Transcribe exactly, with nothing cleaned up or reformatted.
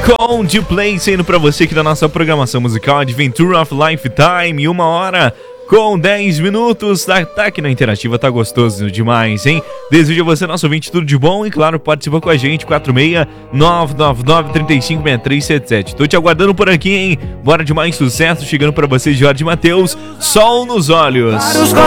Coldplay saindo pra você aqui da nossa programação musical Adventure of Lifetime, uma hora com dez minutos. Tá, tá aqui na Interativa, tá gostoso demais, hein? Desejo a você, nosso ouvinte, tudo de bom e, claro, participa com a gente, quatro seis nove nove nove, três cinco seis três sete sete. Tô te aguardando por aqui, hein? Bora de mais sucesso, chegando pra você, Jorge Mateus, Sol nos Olhos.